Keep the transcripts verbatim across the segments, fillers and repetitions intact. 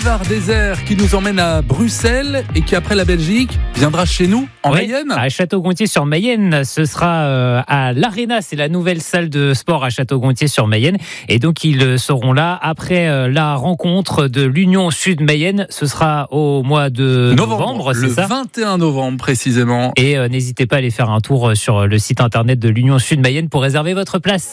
Lézard Désert qui nous emmène à Bruxelles et qui, après la Belgique, viendra chez nous en oui, Mayenne. À Château-Gontier-sur-Mayenne, ce sera euh, à l'Arena, c'est la nouvelle salle de sport à Château-Gontier-sur-Mayenne. Et donc, ils seront là après euh, la rencontre de l'Union Sud-Mayenne. Ce sera au mois de novembre, novembre c'est le ça ? vingt et un novembre précisément. Et euh, n'hésitez pas à aller faire un tour sur le site internet de l'Union Sud-Mayenne pour réserver votre place.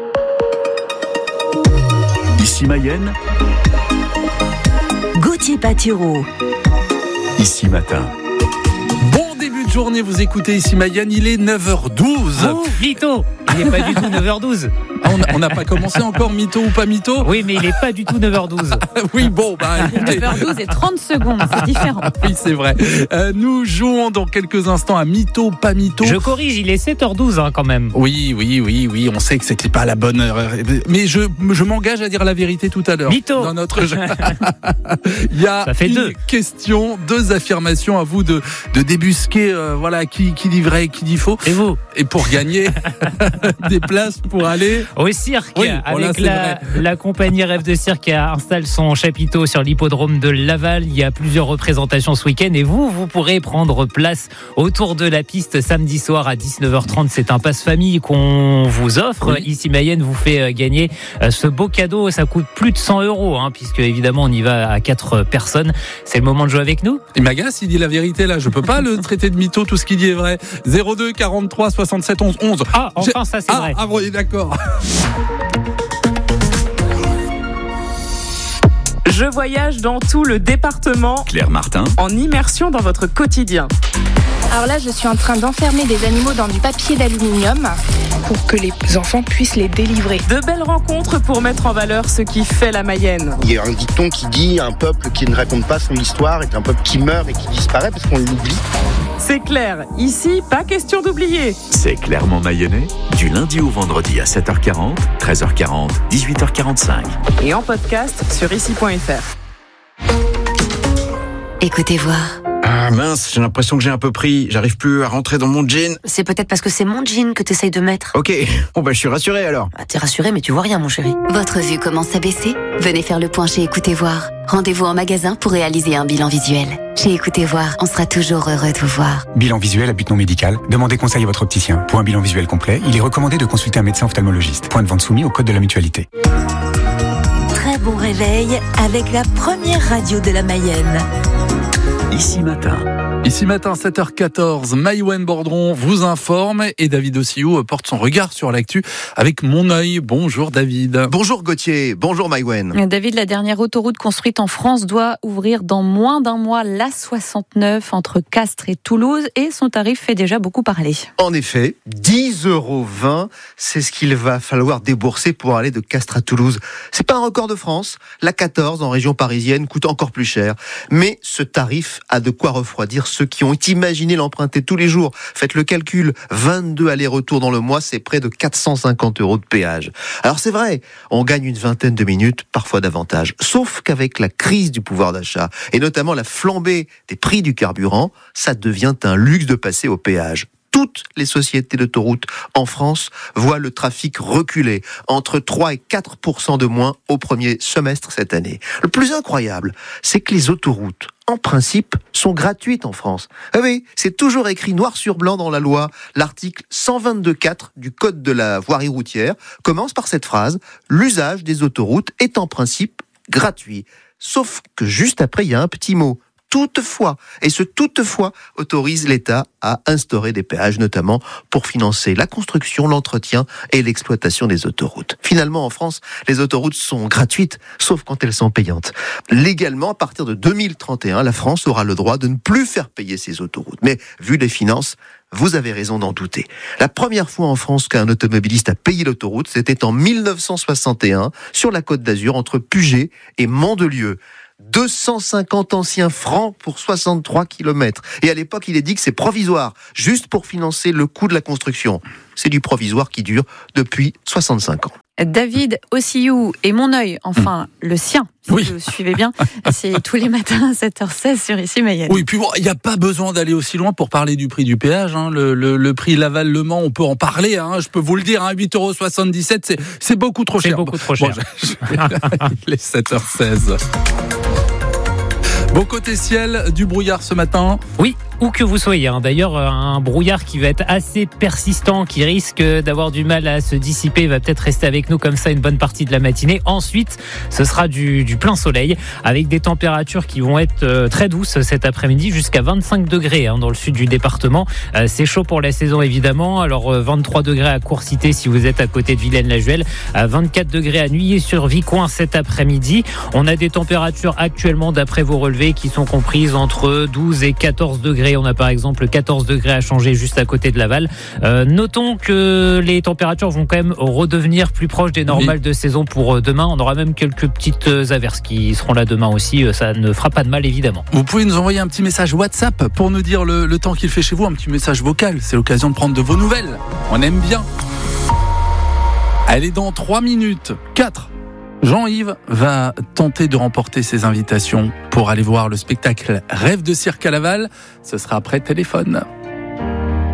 Ici Mayenne, Gauthier Patireau. Ici Matin. Bon début de journée, vous écoutez Ici Mayenne, il est neuf heures douze. Oh, mytho ! Il n'est pas du tout neuf heures douze. Ah, on n'a pas commencé encore, mytho ou pas mytho ? Oui, mais il n'est pas du tout neuf heures douze. Oui, bon, bah écoutez. neuf heures douze et trente secondes, c'est différent. Oui, c'est vrai. Euh, nous jouons dans quelques instants à mytho, pas mytho. Je corrige, il est sept heures douze hein, quand même. Oui, oui, oui, oui, on sait que c'était pas la bonne heure. Mais je, je m'engage à dire la vérité tout à l'heure. Mytho. Dans notre jeu. Il y a Ça fait une deux. question, deux affirmations à vous de, de débusquer, euh, voilà, qui, qui dit vrai, qui dit faux. Et vous ? Et pour gagner des places pour aller au cirque, oui, avec voilà, la, la compagnie Rêve de Cirque qui installe son chapiteau sur l'hippodrome de Laval. Il y a plusieurs représentations ce week-end et vous, vous pourrez prendre place autour de la piste samedi soir à dix-neuf heures trente. C'est un passe-famille qu'on vous offre. Oui. Ici Mayenne vous fait gagner ce beau cadeau. Ça coûte plus de cent euros, hein, puisque évidemment on y va à quatre personnes. C'est le moment de jouer avec nous. Et Magas, il dit la vérité là. Je peux pas le traiter de mytho, tout ce qu'il dit est vrai. zéro deux quarante-trois soixante-sept onze onze. Ah, enfin ça c'est ah, vrai. Ah bon, d'accord. Je voyage dans tout le département. Claire Martin. En immersion dans votre quotidien. Alors là, je suis en train d'enfermer des animaux dans du papier d'aluminium pour que les enfants puissent les délivrer. De belles rencontres pour mettre en valeur ce qui fait la Mayenne. Il y a un dicton qui dit un peuple qui ne raconte pas son histoire est un peuple qui meurt et qui disparaît parce qu'on l'oublie. C'est clair, ici, pas question d'oublier. C'est clairement mayennais, du lundi au vendredi à sept heures quarante, treize heures quarante, dix-huit heures quarante-cinq. Et en podcast sur ici point f r. Écoutez voir. Ah mince, j'ai l'impression que j'ai un peu pris. J'arrive plus à rentrer dans mon jean. C'est peut-être parce que c'est mon jean que t'essayes de mettre. Ok, bon bah je suis rassuré alors. Ah, t'es rassuré mais tu vois rien mon chéri. Votre vue commence à baisser ? Venez faire le point chez Écoutez Voir. Rendez-vous en magasin pour réaliser un bilan visuel. Chez Écoutez Voir, on sera toujours heureux de vous voir. Bilan visuel à but non médical. Demandez conseil à votre opticien. Pour un bilan visuel complet, il est recommandé de consulter un médecin ophtalmologiste. Point de vente soumis au code de la mutualité. Très bon réveil avec la première radio de la Mayenne. Ici Matin. Ici Matin, sept heures quatorze, Maïwen Bordron vous informe et David Ossiou porte son regard sur l'actu avec Mon Oeil. Bonjour David. Bonjour Gauthier, bonjour Maïwen. David, la dernière autoroute construite en France doit ouvrir dans moins d'un mois, l'A soixante-neuf entre Castres et Toulouse, et son tarif fait déjà beaucoup parler. En effet, dix euros vingt, c'est ce qu'il va falloir débourser pour aller de Castres à Toulouse. C'est pas un record de France, l'A quatorze en région parisienne coûte encore plus cher, mais ce tarif a de quoi refroidir ceux qui ont imaginé l'emprunter tous les jours. Faites le calcul, vingt-deux allers-retours dans le mois, c'est près de quatre cent cinquante euros de péage. Alors c'est vrai, on gagne une vingtaine de minutes, parfois davantage. Sauf qu'avec la crise du pouvoir d'achat, et notamment la flambée des prix du carburant, ça devient un luxe de passer au péage. Toutes les sociétés d'autoroutes en France voient le trafic reculer, entre trois et quatre pour cent de moins au premier semestre cette année. Le plus incroyable, c'est que les autoroutes, en principe, sont gratuites en France. Ah oui, c'est toujours écrit noir sur blanc dans la loi. L'article cent vingt-deux quatre du Code de la voirie routière commence par cette phrase « L'usage des autoroutes est en principe gratuit ». Sauf que juste après, il y a un petit mot. Toutefois, et ce toutefois autorise l'État à instaurer des péages, notamment pour financer la construction, l'entretien et l'exploitation des autoroutes. Finalement, en France, les autoroutes sont gratuites, sauf quand elles sont payantes. Légalement, à partir de deux mille trente et un, la France aura le droit de ne plus faire payer ses autoroutes. Mais vu les finances, vous avez raison d'en douter. La première fois en France qu'un automobiliste a payé l'autoroute, c'était en mille neuf cent soixante et un, sur la Côte d'Azur, entre Puget et Mandelieu. deux cent cinquante anciens francs pour soixante-trois kilomètres. Et à l'époque, il est dit que c'est provisoire, juste pour financer le coût de la construction. C'est du provisoire qui dure depuis soixante-cinq ans. David Ossiou et Mon Oeil, enfin le sien, si oui. vous suivez bien, c'est tous les matins à sept heures seize sur Ici Mayenne. Oui, puis bon, il n'y a pas besoin d'aller aussi loin pour parler du prix du péage. Hein. Le, le, le prix Laval-Le Mans, on peut en parler, hein. Je peux vous le dire, hein, huit euros soixante-dix-sept, c'est, c'est beaucoup trop c'est cher. C'est beaucoup trop cher. Bon, je, je, il est sept heures seize. Bon, côté ciel, du brouillard ce matin. Oui, où que vous soyez. Hein. D'ailleurs, un brouillard qui va être assez persistant, qui risque d'avoir du mal à se dissiper, va peut-être rester avec nous comme ça une bonne partie de la matinée. Ensuite, ce sera du, du plein soleil, avec des températures qui vont être euh, très douces cet après-midi, jusqu'à vingt-cinq degrés hein, dans le sud du département. Euh, c'est chaud pour la saison, évidemment. Alors, euh, vingt-trois degrés à Courcité si vous êtes à côté de Villaine-la-Juhel, à vingt-quatre degrés à Nuillé-sur-Vicoin cet après-midi. On a des températures actuellement, d'après vos relevés, qui sont comprises entre douze et quatorze degrés. On a par exemple quatorze degrés à Changer juste à côté de Laval. Euh, notons que les températures vont quand même redevenir plus proches des normales oui. de saison pour demain. On aura même quelques petites averses qui seront là demain aussi. Ça ne fera pas de mal évidemment. Vous pouvez nous envoyer un petit message WhatsApp pour nous dire le, le temps qu'il fait chez vous, un petit message vocal. C'est l'occasion de prendre de vos nouvelles. On aime bien. Elle est dans trois minutes. quatre. Jean-Yves va tenter de remporter ses invitations pour aller voir le spectacle Rêve de cirque à Laval. Ce sera après téléphone.